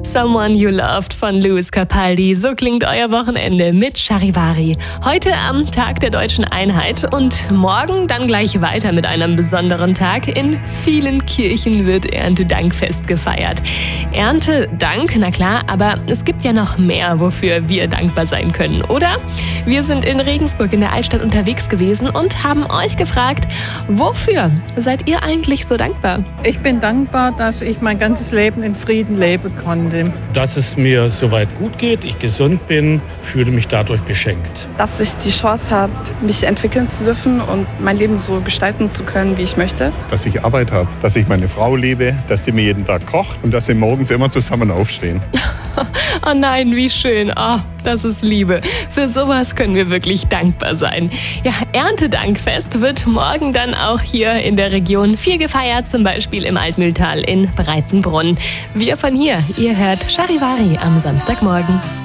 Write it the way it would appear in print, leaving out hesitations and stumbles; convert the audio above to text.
Someone You Loved von Lewis Capaldi. So klingt euer Wochenende mit Charivari. Heute am Tag der Deutschen Einheit und morgen dann gleich weiter mit einem besonderen Tag. In vielen Kirchen wird Erntedankfest gefeiert. Erntedank, na klar, aber es gibt ja noch mehr, wofür wir dankbar sein können, oder? Wir sind in Regensburg in der Altstadt unterwegs gewesen und haben euch gefragt, wofür seid ihr eigentlich so dankbar? Ich bin dankbar, dass ich mein ganzes Leben in Frieden leben konnte. Dass es mir soweit gut geht, ich gesund bin, fühle mich dadurch beschenkt. Dass ich die Chance habe, mich entwickeln zu dürfen und mein Leben so gestalten zu können, wie ich möchte. Dass ich Arbeit habe, dass ich meine Frau liebe, dass die mir jeden Tag kocht und dass wir morgens immer zusammen aufstehen. Oh nein, wie schön. Oh, das ist Liebe. Für sowas können wir wirklich dankbar sein. Ja, Erntedankfest wird morgen dann auch hier in der Region viel gefeiert, zum Beispiel im Altmühltal in Breitenbrunn. Wir von hier, ihr hört Charivari am Samstagmorgen.